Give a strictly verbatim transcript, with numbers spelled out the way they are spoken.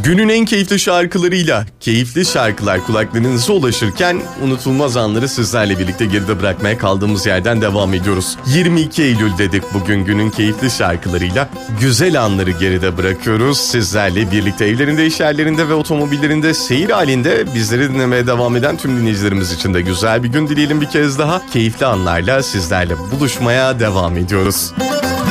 Günün en keyifli şarkılarıyla keyifli şarkılar kulaklarınıza ulaşırken unutulmaz anları sizlerle birlikte geride bırakmaya kaldığımız yerden devam ediyoruz. yirmi iki Eylül dedik bugün, günün keyifli şarkılarıyla güzel anları geride bırakıyoruz. Sizlerle birlikte evlerinde, iş yerlerinde ve otomobillerinde seyir halinde bizleri dinlemeye devam eden tüm dinleyicilerimiz için de güzel bir gün dileyelim bir kez daha. Keyifli anlarla sizlerle buluşmaya devam ediyoruz.